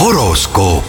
horoskoop.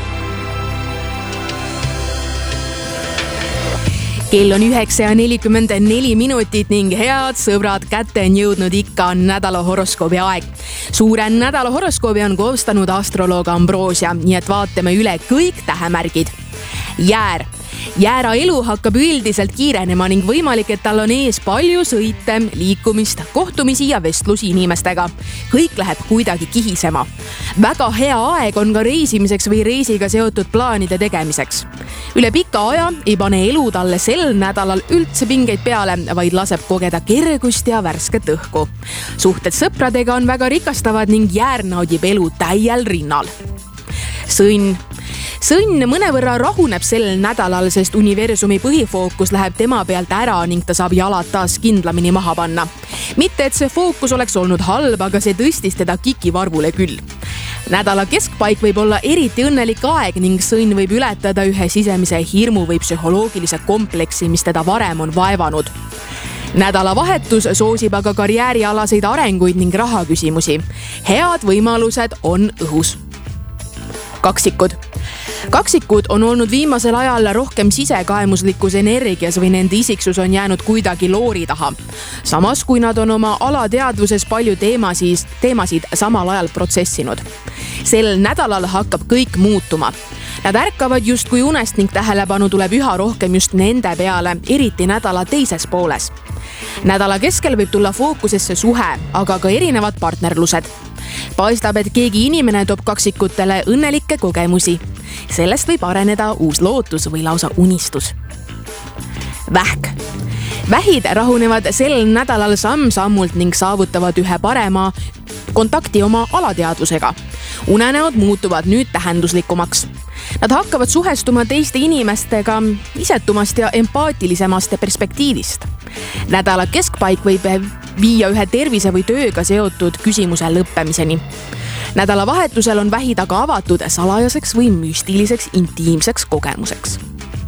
Kell on 9:44 ning head sõbrad, kätte on jõudnud ikka nädala horoskoobi aeg. Suure nädala horoskoobi on koostanud astroloog Ambrosia, nii et vaatame üle kõik tähemärgid. Jäär. Jäära elu hakkab üldiselt kiirenema ning võimalik, et tal on ees palju sõite, liikumist, kohtumisi ja vestlusi inimestega. Kõik läheb kuidagi kihisema. Väga hea aeg on ka reisimiseks või reisiga seotud plaanide tegemiseks. Üle pika aja ei pane elu talle sel nädalal üldse pingeid peale, vaid laseb kogeda kergust ja värsket õhku. Suhted sõpradega on väga rikastavad ning jäär naudib elu täiel rinnal. Sõnn mõnevõrra rahuneb sel nädalal, sest universumi põhifookus läheb tema pealt ära ning ta saab jalad taas kindlamini maha panna. Mitte, et see fookus oleks olnud halb, aga see tõstis teda kikivarvule küll. Nädala keskpaik võib olla eriti õnnelik aeg ning sõnn võib ületada ühe sisemise hirmu või psühholoogilise kompleksi, mis teda varem on vaevanud. Nädalavahetus soosib aga karjäärialaseid arenguid ning rahaküsimusi. Head võimalused on õhus. Kaksikud on olnud viimasel ajal rohkem sisekaemuslikus energias või nende isiksus on jäänud kuidagi loori taha. Samas, kui nad on oma alateadvuses palju teemasid samal ajal protsessinud. Sel nädalal hakkab kõik muutuma. Nad ärkavad justkui unest ning tähelepanu tuleb üha rohkem just nende peale, eriti nädala teises pooles. Nädala keskel võib tulla fookusesse suhe, aga ka erinevad partnerlused. Paistab, et keegi inimene toob kaksikutele õnnelikke kogemusi. Sellest võib areneda uus lootus või lausa unistus. Vähid rahunevad sel nädalal samm-sammult ning saavutavad ühe parema kontakti oma alateadvusega. Unenäod muutuvad nüüd tähenduslikumaks. Nad hakkavad suhestuma teiste inimestega isetumast ja empaatilisemast perspektiivist. Nädala keskpaik võib viia ühe tervise või tööga seotud küsimuse lõppemiseni. Nädalavahetusel on vähid aga avatud salajaseks või müstiliseks intiimseks kogemuseks.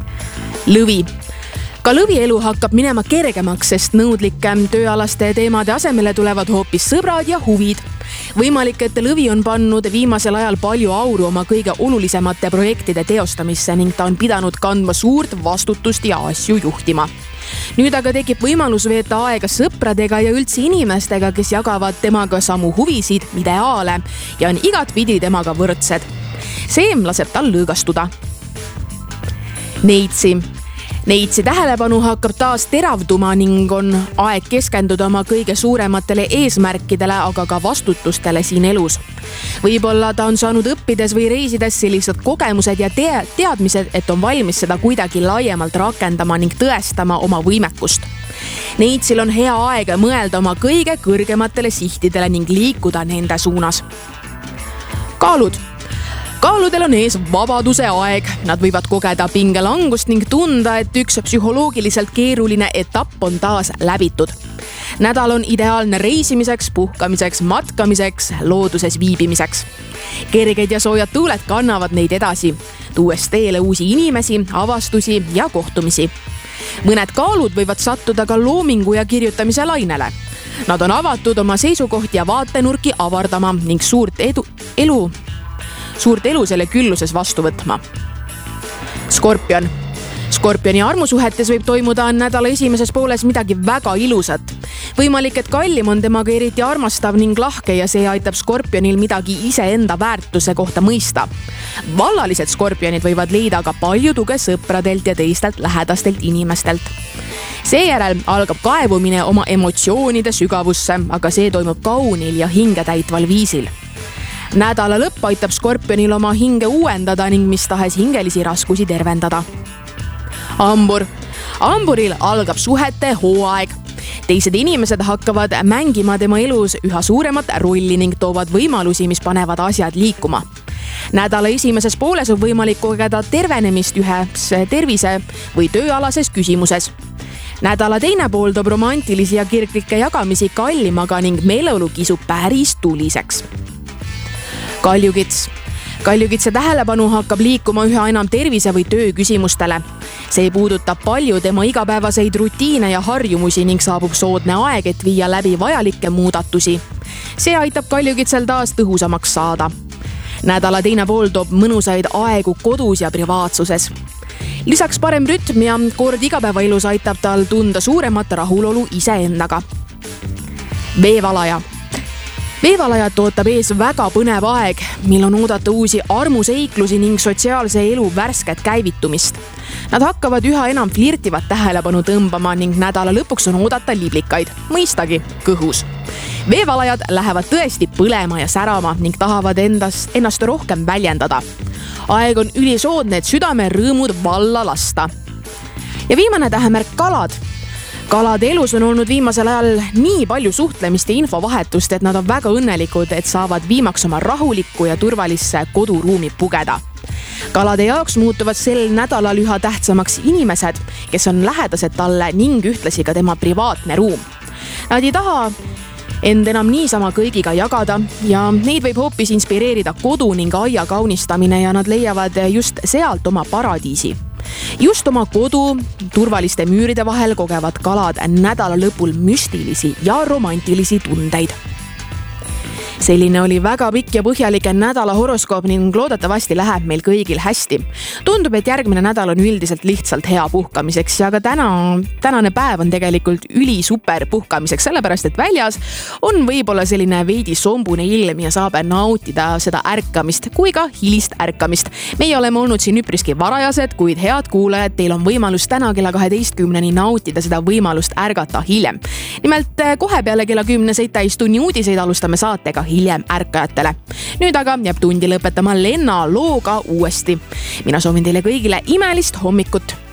Ka lõvi elu hakkab minema kergemaks, sest nõudlike tööalaste teemade asemele tulevad hoopis sõbrad ja huvid. Võimalik, et lõvi on pannud viimasel ajal palju auru oma kõige olulisemate projektide teostamisse ning ta on pidanud kandma suurt vastutust ja asju juhtima. Nüüd aga tekib võimalus veeta aega sõpradega ja üldse inimestega, kes jagavad temaga samu huvisid, ideaale ja on igatpidi temaga võrdsed. See laseb tal lõõgastuda. Neitsi tähelepanu hakkab taas teravduma ning on aeg keskenduda oma kõige suurematele eesmärkidele, aga ka vastutustele siin elus. Võib-olla ta on saanud õppides või reisides sellised kogemused ja teadmised, et on valmis seda kuidagi laiemalt rakendama ning tõestama oma võimekust. Neitsil on hea aeg mõelda oma kõige kõrgematele sihtidele ning liikuda nende suunas. Kaaludel on ees vabaduse aeg. Nad võivad kogeda pingelangust ning tunda, et üks psühholoogiliselt keeruline etapp on taas läbitud. Nädal on ideaalne reisimiseks, puhkamiseks, matkamiseks, looduses viibimiseks. Kerged ja soojad tuuled kannavad neid edasi, tuues teele uusi inimesi, avastusi ja kohtumisi. Mõned kaalud võivad sattuda ka loomingu ja kirjutamise lainele. Nad on avatud oma seisukohti ja vaatenurki avardama ning suurt elu selle külluses vastu võtma. Skorpioni armusuhetes võib toimuda nädala esimeses pooles midagi väga ilusat. Võimalik, et kallim on temaga eriti armastav ning lahke ja see aitab skorpionil midagi iseenda väärtuse kohta mõista. Vallalised skorpionid võivad leida ka palju tuge sõpradelt ja teistelt lähedastelt inimestelt. Seejärel algab kaevumine oma emotsioonide sügavusse, aga see toimub kaunil ja hingetäitval viisil. Nädala lõpp aitab skorpionil oma hinge uuendada ning mis tahes hingelisi raskusi tervendada. Hamburil algab suhete hooaeg. Teised inimesed hakkavad mängima tema elus üha suuremat rolli ning toovad võimalusi, mis panevad asjad liikuma. Nädala esimeses pooles on võimalik kogeda tervenemist ühes tervise või tööalases küsimuses. Nädala teine pool toob romantilisi ja kirglikke jagamisi kallimaga ning meeleolu kisub päris tuliseks. Kaljukitse tähelepanu hakkab liikuma üha enam tervise või töö küsimustele. See puudutab palju tema igapäevaseid rutiine ja harjumusi ning saabub soodne aeg, et viia läbi vajalikke muudatusi. See aitab Kaljukitsel taas tõhusamaks saada. Nädala teine pool toob mõnusaid aegu kodus ja privaatsuses. Lisaks parem rütm ja kord igapäevaelus aitab tal tunda suuremat rahulolu iseendaga. Veevalaja. Veevalajat ootab ees väga põnev aeg, mil on oodata uusi armuseiklusi ning sotsiaalse elu värsket käivitumist. Nad hakkavad üha enam flirtivat tähelepanu tõmbama ning nädala lõpuks on oodata liblikaid, mõistagi kõhus. Veevalajad lähevad tõesti põlema ja särama ning tahavad ennast rohkem väljendada. Aeg on ülisoodne, et südame rõõmud valla lasta. Ja viimane tähemärk kalad. Kalade elus on olnud viimasel ajal nii palju suhtlemist ja infovahetust, et nad on väga õnnelikud, et saavad viimaks oma rahulikku ja turvalisse koduruumi pugeda. Kalade jaoks muutuvad sel nädalal üha tähtsamaks inimesed, kes on lähedased talle ning ühtlasi ka tema privaatne ruum. Nad ei taha end enam niisama kõigiga jagada ja neid võib hoopis inspireerida kodu ning aia kaunistamine ja nad leiavad just sealt oma paradiisi. Just oma kodu turvaliste müüride vahel kogevad kalad nädala lõpul müstilisi ja romantilisi tundeid. Selline oli väga pikk ja põhjalik nädala horoskoop ning loodetavasti läheb meil kõigil hästi. Tundub, et järgmine nädal on üldiselt lihtsalt hea puhkamiseks ja ka tänane päev on tegelikult ülisuper puhkamiseks, sellepärast et väljas on võib-olla selline veidi sombune ilm ja saab nautida seda ärkamist kui ka hilist ärkamist. Meie oleme olnud siin üpriski varajased, kuid head kuulajad, teil on võimalus täna kella 12 nautida seda võimalust ärgata hiljem. Nimelt kohe peale kella 10 täistunni uudiseid alustame saatega hiljem ärkajatele. Nüüd aga jääb tundi lõpetama Lenna looga uuesti. Mina soovin teile kõigile imelist hommikut.